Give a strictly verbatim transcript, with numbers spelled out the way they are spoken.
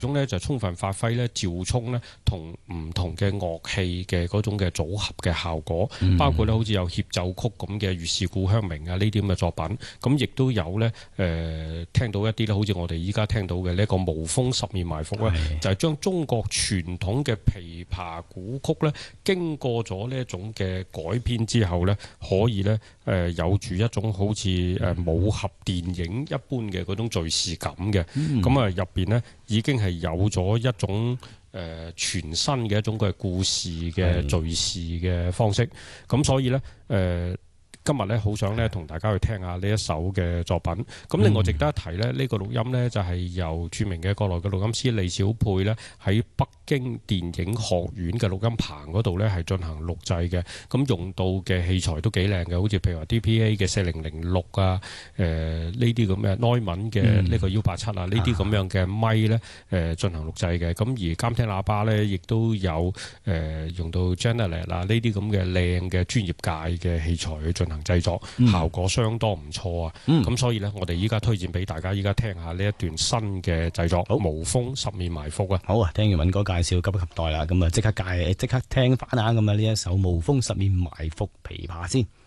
種咧就充分發揮咧趙聰咧同唔同嘅樂器嘅嗰種嘅組合嘅效果，嗯、包括咧好似有協奏曲咁嘅《月是故鄉明》啊呢啲咁嘅作品，咁亦都有咧誒、呃、聽到一啲咧好似我哋依家聽到嘅呢一個《無風十面埋伏》咧，就係將中國傳統嘅琵琶古曲咧，經過咗呢一種嘅改編之後咧，可以咧誒、呃、有住一種好似誒武俠電影一般嘅嗰種敘事感嘅，咁啊入邊咧已經係有咗一種誒、呃、全新嘅一種嘅故事嘅敘事嘅方式，咁所以咧誒。呃今日咧好想咧同大家去聽下呢一首嘅作品。咁另外值得一提咧，呢、這個錄音呢就係由著名嘅國內嘅錄音師李小佩咧喺北京電影學院嘅錄音棚嗰度咧係進行錄製嘅。咁用到嘅器材都幾靚嘅，好似譬如話 D P A 嘅四零零六啊，誒呢啲咁嘅 Neumann 嘅呢個 U 八七啊，呢啲咁樣嘅咪咧誒進行錄製嘅。咁而監聽喇叭咧亦都有誒、呃、用到 Genelec 啊呢啲咁嘅靚嘅專業界嘅器材去進行製作，效果相當唔錯啊！咁、嗯、所以呢，我哋依家推薦俾大家，依家聽下呢一段新嘅製作《無風十面埋伏》啊！ 好啊，聽完敏哥介紹，急不及待啦！咁啊，即刻介，即刻聽翻下咁啊！呢一首《無風十面埋伏》琵琶先。